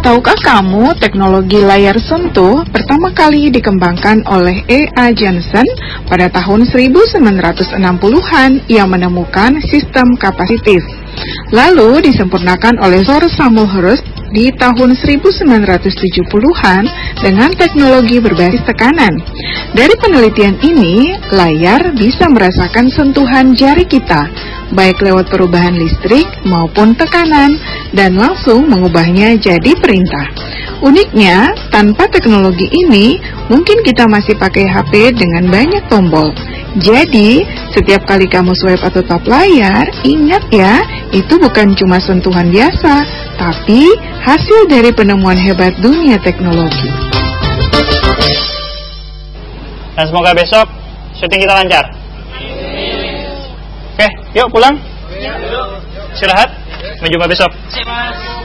Tahukah kamu teknologi layar sentuh pertama kali dikembangkan oleh E.A. Johnson pada tahun 1960-an yang menemukan sistem kapasitif. Lalu disempurnakan oleh Sir Samuel Hersh di tahun 1970-an dengan teknologi berbasis tekanan. Dari penelitian ini, layar bisa merasakan sentuhan jari kita, baik lewat perubahan listrik maupun tekanan, dan langsung mengubahnya jadi perintah. Uniknya, tanpa teknologi ini, mungkin kita masih pakai HP dengan banyak tombol. Jadi, setiap kali kamu swipe atau tap layar, ingat ya, itu bukan cuma sentuhan biasa, tapi hasil dari penemuan hebat dunia teknologi. Dan semoga besok syuting kita lancar. Oke, yuk pulang. Istirahat. Sampai jumpa besok.